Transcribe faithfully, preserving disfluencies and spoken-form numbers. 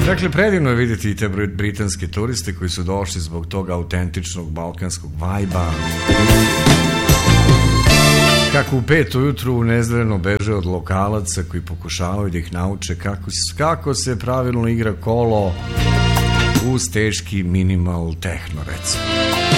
Dakle, predivno je vidjeti i te britanske turiste koji su došli zbog tog autentičnog balkanskog vajba. Kako u pet ujutru nezreno beže od lokalaca koji pokušavaju da ih nauče kako, kako se pravilno igra kolo uz teški minimal tehno, recimo.